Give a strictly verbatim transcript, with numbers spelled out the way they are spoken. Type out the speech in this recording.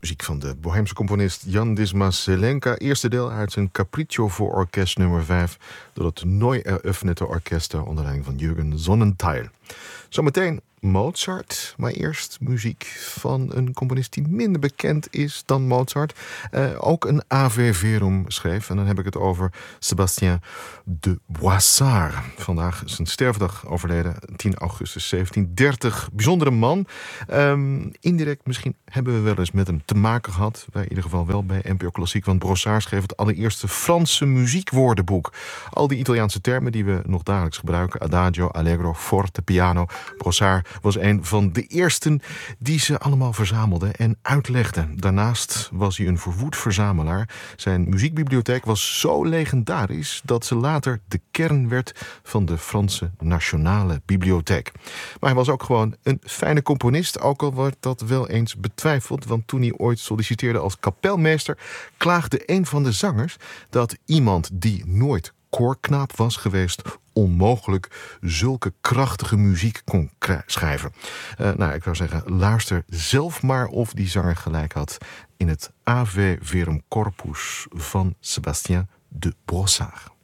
Muziek van de Boheemse componist Jan Disma-Zelenka. Eerste deel uit zijn Capriccio voor orkest nummer vijf... door het Neu Eröffnete Orchester onder leiding van Jürgen Sonnentheil. Zometeen Mozart, maar eerst muziek van een componist die minder bekend is dan Mozart. Uh, ook een Ave Verum schreef, en dan heb ik het over Sébastien de Boissard. Vandaag is zijn sterfdag overleden, tien augustus zeventiendertig. Bijzondere man. Um, indirect misschien hebben we wel eens met hem te maken gehad. Wij in ieder geval wel bij N P O Klassiek, want Brossard schreef het allereerste Franse muziekwoordenboek. Al die Italiaanse termen die we nog dagelijks gebruiken, adagio, allegro, forte, piano. Brossard was een van de eersten die ze allemaal verzamelde en uitlegde. Daarnaast was hij een verwoed verzamelaar. Zijn muziekbibliotheek was zo legendarisch dat ze later de kern werd van de Franse Nationale Bibliotheek. Maar hij was ook gewoon een fijne componist, ook al wordt dat wel eens betwijfeld, want toen hij ooit solliciteerde als kapelmeester, klaagde een van de zangers dat iemand die nooit koorknaap was geweest onmogelijk zulke krachtige muziek kon schrijven. Uh, nou, ik zou zeggen, luister zelf maar of die zanger gelijk had in het Ave Verum Corpus van Sébastien de Brossard.